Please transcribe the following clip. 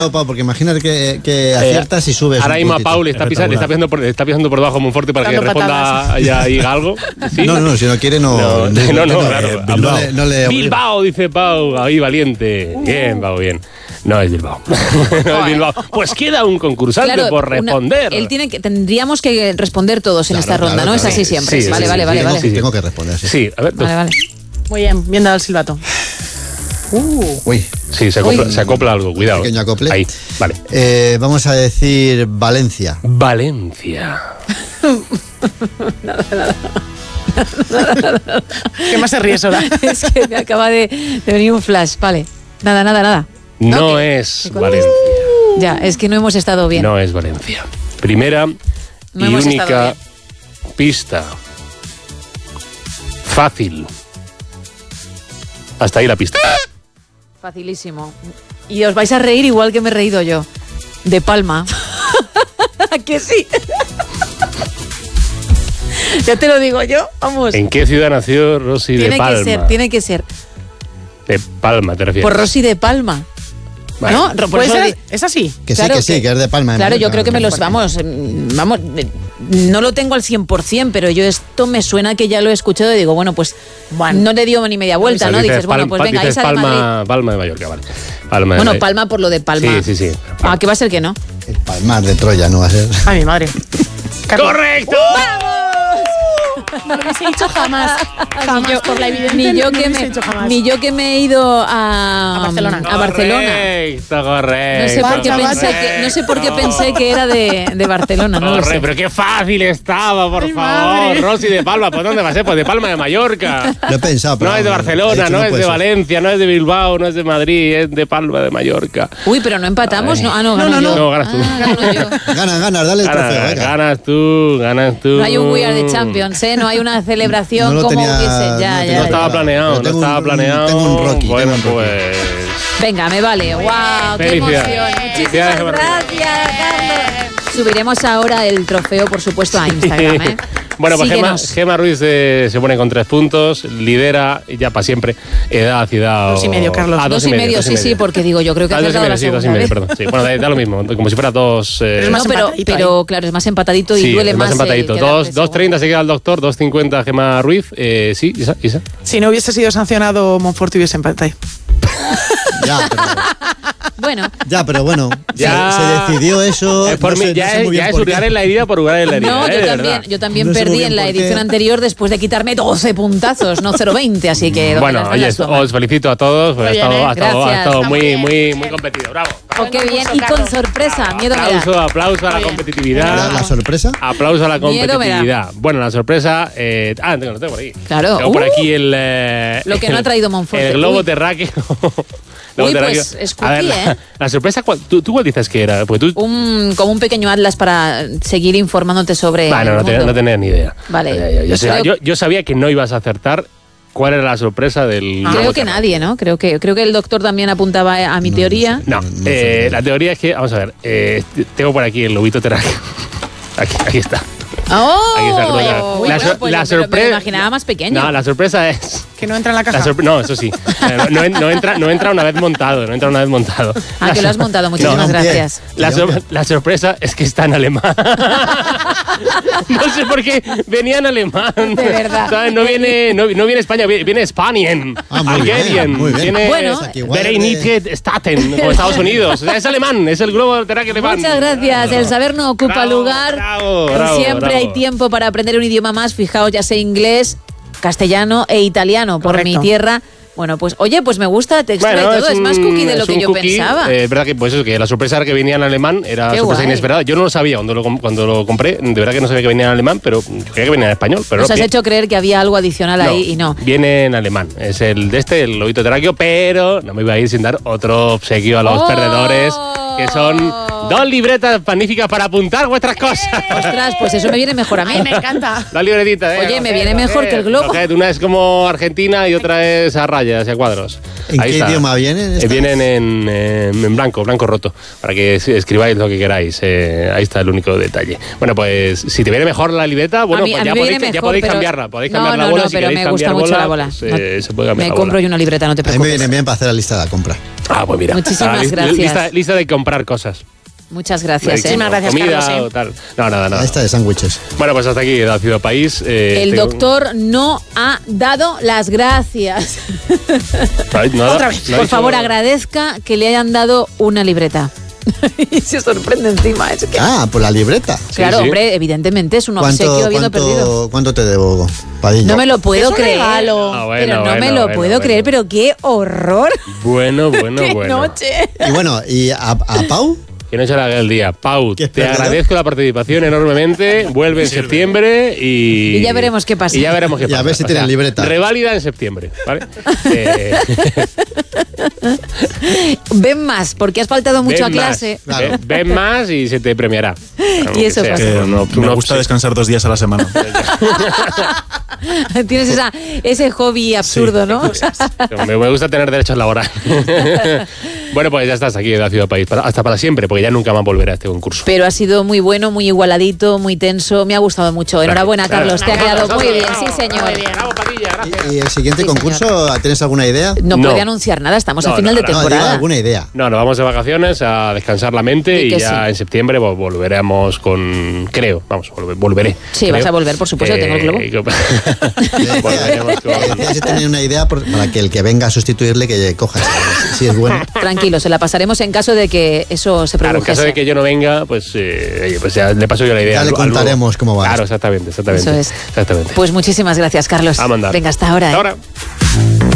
Pau, porque imagínate que aciertas y subes. Ahora mismo a Pau le está pisando por debajo Monforte para que responda y diga algo. ¿Sí? No, si no quiere no. Claro. No le Bilbao, dice Pau, ahí valiente. Bien, Pau, bien. No es Bilbao. No es Bilbao. Pues queda un concursante por responder. Tendríamos que responder todos en esta ronda, ¿no? Es así siempre. Vale. Tengo que responder, sí. Sí, a ver. Vale. Muy bien dado el silbato. Uy. Sí, se acopla algo, cuidado. Pequeño acople. Ahí, vale. Vamos a decir Valencia. Valencia. Nada. ¿Qué más se ríe, Sora? Es que me acaba de venir un flash. Vale. Nada. No es Valencia. Ya, es que no hemos estado bien. No es Valencia. Primera y única pista. Fácil. Hasta ahí la pista. Facilísimo. Y os vais a reír igual que me he reído yo. De Palma. ¿Que sí? Ya te lo digo yo, vamos. ¿En qué ciudad nació Rosy de Palma? Tiene que ser. De Palma, ¿te refieres? Por Rosy de Palma. Bueno. ¿No? ¿Puede ser? ¿Es así? Que sí, que es de Palma. Claro, yo creo que vamos, no lo tengo al 100%, pero yo esto me suena que ya lo he escuchado y digo, bueno, pues no le dio ni media vuelta, ¿no? Dices, bueno, pues venga, ahí sale Madrid. Palma de Mallorca, vale. Palma por lo de Palma. Sí. Ah, ¿qué va a ser que no? El Palmar de Troya no va a ser. Ay, mi madre. ¡Correcto! No lo hubiese dicho jamás. Por la evidencia. Ni yo que me he ido a Barcelona. Correcto. No sé por qué pensé que era de Barcelona, no lo sé. Pero qué fácil estaba, por favor. Rosy de Palma, ¿por dónde va a ser? Pues de Palma de Mallorca. Lo he pensado, pero no es de Barcelona, no es de Valencia, no es de Bilbao, no es de Madrid, es de Palma de Mallorca. Uy, pero no empatamos. No, no, ganas tú. Ganas, dale el trofeo. Ganas tú. No hay un We Are the Champions, ¿eh? No hay una celebración como hubiese. No estaba planeado. Tengo un Rocky. Bueno, pues. Venga, me vale. ¡Wow! ¡Qué emoción! Muchísimas gracias, Carlos. Subiremos ahora el trofeo, por supuesto, a Instagram, ¿eh? Bueno, pues Gemma Ruiz se pone con 3 puntos, lidera ya para siempre, edad, ciudad... 2,5, Carlos. 2,5, sí, porque digo, yo creo que ha acertado la segunda. 2,5, perdón. Sí, bueno, da lo mismo, como si fuera 2... pero claro, es más empatadito y duele más. Sí, más empatadito. 2,30 se queda el doctor, 2,50 Gemma Ruiz. Sí, Isa. Si no hubiese sido sancionado, Monforte hubiese empatado. Pero bueno, se decidió eso. Por mí, ya es hurgar en la herida por hurgar en la herida. No, yo también perdí en la edición anterior después de quitarme 12 puntazos, no 0,20, así que... Bueno, oye, os felicito a todos, ha estado muy competido, bravo. Qué bien, y con sorpresa, miedo me da. Aplauso a la competitividad. ¿La sorpresa? Aplauso a la competitividad. Bueno, la sorpresa... lo tengo por aquí. Claro. Tengo por aquí lo que no ha traído Monforte. El globo terráqueo. Pues es cookie, La sorpresa, ¿tú cuál dices que era? Pues como un pequeño atlas para seguir informándote sobre... Bueno, no tenía ni idea. Vale. Yo sabía que no ibas a acertar. ¿Cuál era la sorpresa del...? Creo que nadie, ¿no? Creo que el doctor también apuntaba a mi teoría. No, la teoría es que... Vamos a ver. Tengo por aquí el lobito terráqueo. Aquí está. ¡Oh! La sorpresa... Me imaginaba más pequeño. No, la sorpresa es... Que no entra en la caja. No, eso sí. No entra una vez montado. Que lo has montado. Muchísimas gracias. La sorpresa es que está en alemán. No sé por qué venía en alemán. De verdad. ¿Sabes? No viene España, viene Spanien. Algerien. Viene Vereinigte Staaten, como Estados Unidos. O sea, es alemán, es el globo terráqueo alemán. Muchas gracias. El saber no ocupa lugar. Siempre hay tiempo para aprender un idioma más. Fijaos, ya sé inglés, castellano e italiano. Correcto. Por mi tierra. Bueno, pues oye, pues me gusta, te extra y todo, es más cookie de lo que yo pensaba. Es verdad que pues eso, que la sorpresa era que venía en alemán, era sorpresa inesperada. Yo no lo sabía cuando lo compré, de verdad que no sabía que venía en alemán, pero creía que venía en español. Pero nos has hecho creer que había algo adicional ahí y no. Viene en alemán, es el lobito terráqueo, pero no me iba a ir sin dar otro obsequio a los perdedores, que son 2 libretas magníficas para apuntar vuestras cosas. Ostras, pues eso me viene mejor a mí. Ay, me encanta. 2 libretitas, Oye, me viene mejor que el globo. Una es como Argentina y otra es a rayas y a cuadros. ¿En qué idioma vienen? Vienen en blanco roto, para que escribáis lo que queráis. Ahí está el único detalle. Bueno, pues si te viene mejor la libreta, bueno, pues ya podéis cambiarla. Podéis cambiar la bola si pero queréis me gusta mucho la bola. Se puede cambiar. Me compro yo una libreta, no te preocupes. A mí me viene bien para hacer la lista de la compra. Pues mira. Muchísimas gracias. Lista de comprar cosas. Muchas gracias. Muchísimas gracias, comida, Carlos. O tal. No, nada. Esta de sándwiches. Bueno, pues hasta aquí la Ciudad País. El doctor no ha dado las gracias. Otra vez. Por favor, agradezca que le hayan dado una libreta. Y se sorprende encima. Es que... Por la libreta. Claro, sí. Hombre, evidentemente es un obsequio habiendo perdido. ¿Cuánto te debo, Padilla? No me lo puedo creer. Pero no me lo puedo creer, pero qué horror. Bueno. Qué noche. Y bueno, ¿y a Pau? Que no se le haga el día. Pau, te agradezco la participación enormemente. Vuelve en septiembre y ya veremos qué pasa. Y a ver si tienen libreta. Reválida en septiembre, ¿vale? Ven más, porque has faltado mucho a clase. Claro. Ven más y se te premiará. Y eso pasa. Me gusta descansar 2 días a la semana. Tienes ese hobby absurdo, ¿no? Me gusta tener derechos laborales. Bueno, pues ya estás aquí en la Ciudad País. Hasta para siempre, porque ya nunca más volverá a este concurso. Pero ha sido muy bueno, muy igualadito, muy tenso. Me ha gustado mucho. Enhorabuena, Carlos. Te ha quedado muy bien. Sí, señor. Muy bien. Bravo, Padilla, gracias. ¿Y el siguiente concurso, tienes alguna idea? No puede anunciar nada. Estamos a final de temporada. Digo, ¿alguna idea? No, nos vamos de vacaciones a descansar la mente y ya en septiembre volveremos con... Creo, volveré. Sí, creo. Vas a volver, por supuesto, tengo el globo. Volveremos con... Si tenía una idea para que el que venga a sustituirle que coja si es bueno. Tranquilo, se la pasaremos en caso de que eso se produjese. Claro, en caso de que yo no venga, pues ya le paso yo la idea. Ya le contaremos cómo va. Claro, exactamente. Eso es. Exactamente. Pues muchísimas gracias, Carlos. A mandar. Venga, hasta ahora. Hasta ahora.